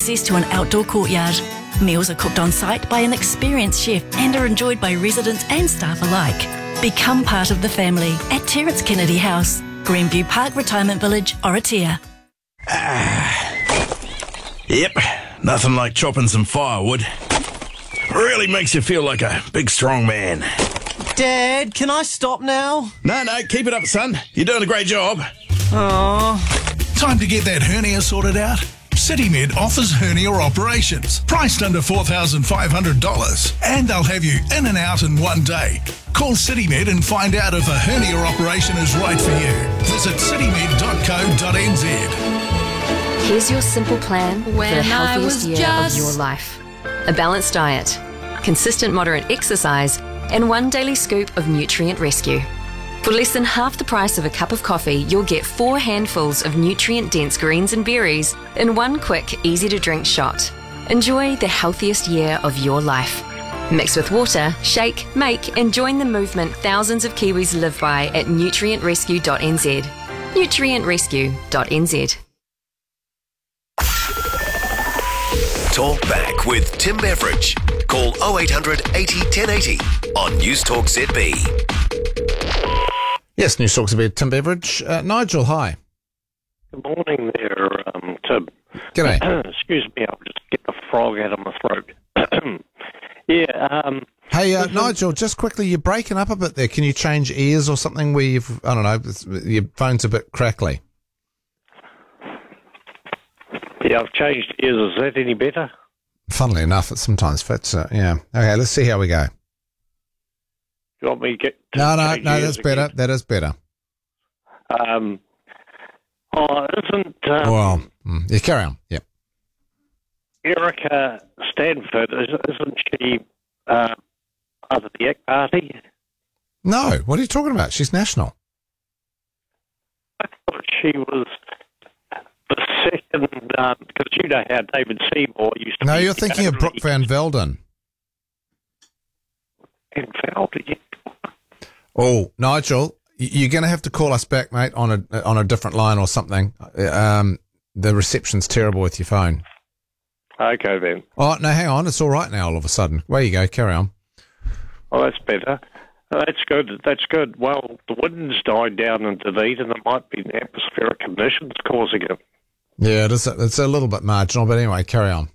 access to an outdoor courtyard. Meals are cooked on site by an experienced chef and are enjoyed by residents and staff alike. Become part of the family at Terence Kennedy House, Greenview Park Retirement Village, Oratia. Yep, nothing like chopping some firewood. Really makes you feel like a big strong man. Dad, can I stop now? No, keep it up, son. You're doing a great job. Aww. Time to get that hernia sorted out? CityMed offers hernia operations, priced under $4,500, and they'll have you in and out in one day. Call CityMed and find out if a hernia operation is right for you. Visit citymed.co.nz. Here's your simple plan for the healthiest year of your life. A balanced diet, consistent moderate exercise, and one daily scoop of Nutrient Rescue. For less than half the price of a cup of coffee, you'll get 4 handfuls of nutrient-dense greens and berries in one quick, easy-to-drink shot. Enjoy the healthiest year of your life. Mix with water, shake, make, and join the movement thousands of Kiwis live by at nutrientrescue.nz. nutrientrescue.nz. Talk back with Tim Beveridge. Call 0800 80 1080 on News Talk ZB. Yes, News Talk ZB, Tim Beveridge. Nigel, hi. Good morning there, Tim. G'day. Excuse me, I'll just get a frog out of my throat. Hey, Nigel, just quickly, you're breaking up a bit there. Can you change ears or something where I don't know, your phone's a bit crackly? Yeah, I've changed ears. Is that any better? Funnily enough, it sometimes fits. Yeah. Okay, let's see how we go. You want me to get... No, that's better. Again? That is better. You carry on. Yep. Erica Stanford, isn't she part of the ACT Party? No, what are you talking about? She's national. I thought she was the second, because you know how David Seymour used to be. No, you're thinking of Brooke Van Velden. Van Velden, yeah. Oh, Nigel, you're going to have to call us back, mate, on a different line or something. The reception's terrible with your phone. Okay, then. Oh, no, hang on. It's all right now all of a sudden. Where you go. Carry on. Oh, that's better. That's good. Well, the wind's died down in Dunedin, and it might be atmospheric conditions causing it. Yeah, it's a little bit marginal, but anyway, carry on.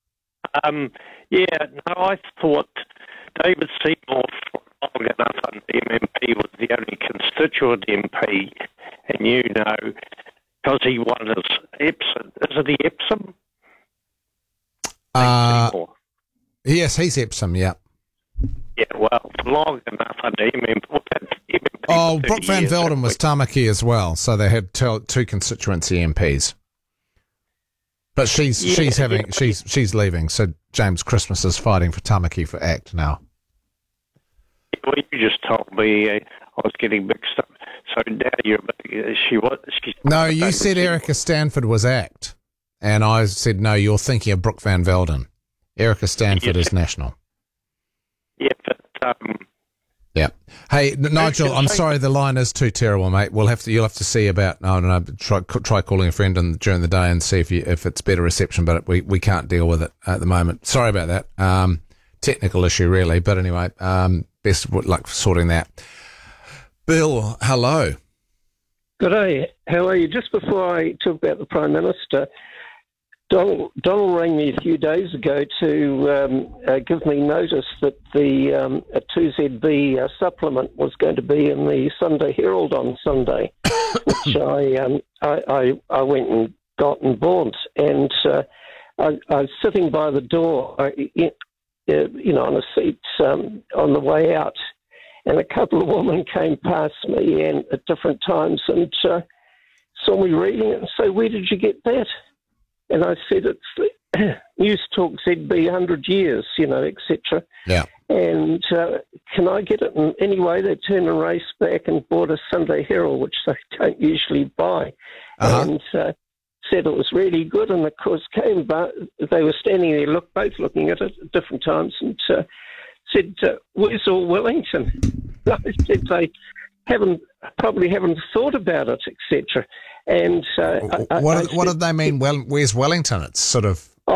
I thought David Seymour, long enough under the MMP, was the only constituent MP, and you know, because he won his Epsom. Is it the Epsom? Yes, he's Epsom, yeah. Yeah, well, long enough under MMP. Oh, Brooke Van Velden was Tamaki as well, so they had two constituency MPs. But she's leaving, so James Christmas is fighting for Tamaki for ACT now. Well, you just told me I was getting mixed up. So now No, you said Erica Stanford was ACT, and I said, no, you're thinking of Brooke Van Velden. Erica Stanford is national. Yeah, but... Yeah. Hey, Nigel, I'm sorry the line is too terrible, mate. You'll have to see about, I don't know, try calling a friend during the day and see if it's better reception, but we can't deal with it at the moment. Sorry about that. Technical issue, really. But anyway, best of luck sorting that. Bill, hello. Good day. How are you? Just before I talk about the Prime Minister, Donald rang me a few days ago to give me notice that the 2ZB supplement was going to be in the Sunday Herald on Sunday, which I went and got and bought. And I was sitting by the door, on a seat on the way out, and a couple of women came past me and at different times and saw me reading it and say, "Where did you get that?" And I said, "It's News Talk ZB 100 years, etc." Yeah. And can I get it in any way? They turned and raced back and bought a Sunday Herald, which they don't usually buy, and said it was really good. And of course, they were standing there, both looking at it at different times, and said, "Where's all Wellington?" I said they probably haven't thought about it, etc. And what did they mean? Well, where's Wellington? It's sort of